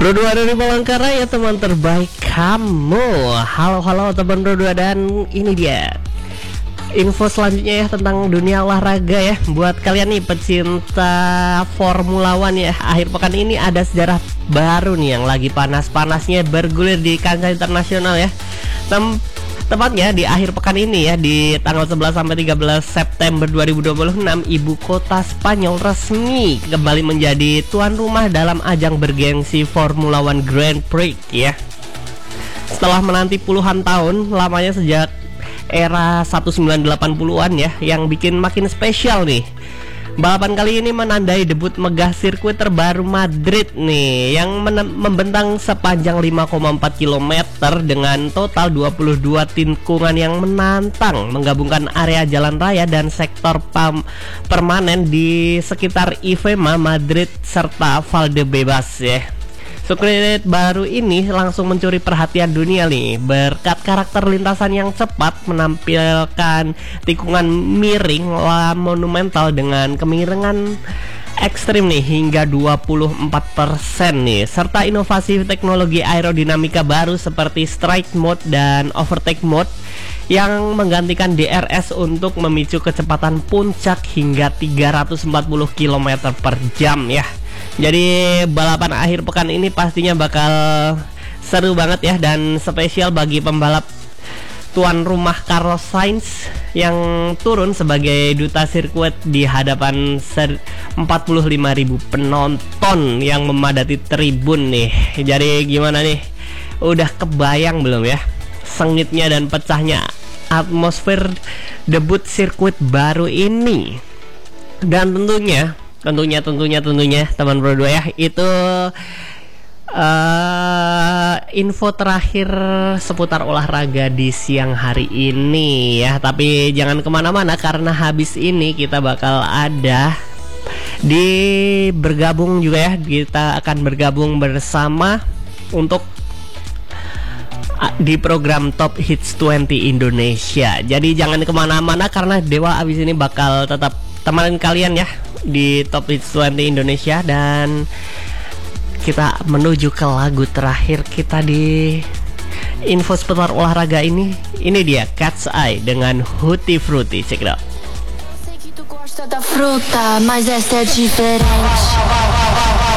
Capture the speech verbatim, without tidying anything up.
Bro dua dari Palangkaraya, teman terbaik kamu. Halo halo teman Bro dua, dan ini dia info selanjutnya ya tentang dunia olahraga ya. Buat kalian nih pecinta Formula One ya, akhir pekan ini ada sejarah baru nih yang lagi panas-panasnya bergulir di kancah internasional ya. Tem Tepatnya di akhir pekan ini ya, di tanggal sebelas sampai tiga belas September dua ribu dua puluh enam, ibu kota Spanyol resmi kembali menjadi tuan rumah dalam ajang bergengsi Formula One Grand Prix ya. Setelah menanti puluhan tahun lamanya sejak era seribu sembilan ratus delapan puluhan ya, yang bikin makin spesial nih. Balapan kali ini menandai debut megah sirkuit terbaru Madrid nih, yang membentang sepanjang lima koma empat kilometer dengan total dua puluh dua tikungan yang menantang, menggabungkan area jalan raya dan sektor pam permanen di sekitar Ivema, Madrid serta Valdebebas ya. Sirkuit baru ini langsung mencuri perhatian dunia nih, berkat karakter lintasan yang cepat, menampilkan tikungan miring monumental dengan kemiringan ekstrim nih hingga dua puluh empat persen nih, serta inovasi teknologi aerodinamika baru seperti strike mode dan overtake mode yang menggantikan D R S untuk memicu kecepatan puncak hingga tiga ratus empat puluh kilometer per jam ya. Jadi balapan akhir pekan ini pastinya bakal seru banget ya, dan spesial bagi pembalap tuan rumah Carlos Sainz yang turun sebagai duta sirkuit di hadapan empat puluh lima ribu penonton yang memadati tribun nih. Jadi gimana nih? Udah kebayang belum ya sengitnya dan pecahnya atmosfer debut sirkuit baru ini? Dan tentunya Tentunya, tentunya, tentunya teman Bro dua ya, itu uh, info terakhir seputar olahraga di siang hari ini ya. Tapi jangan kemana-mana, karena habis ini kita bakal ada di bergabung juga ya. Kita akan bergabung bersama untuk di program Top Hits dua puluh Indonesia. Jadi jangan kemana-mana, karena Dewa abis ini bakal tetap temenin kalian ya di Top Hits dua puluh Indonesia. Dan kita menuju ke lagu terakhir kita di info seputar olahraga ini. Ini dia Cat's Eye dengan Tutti Frutti. Check it out. Sei que tu gosta da fruta, mas essa é diferente.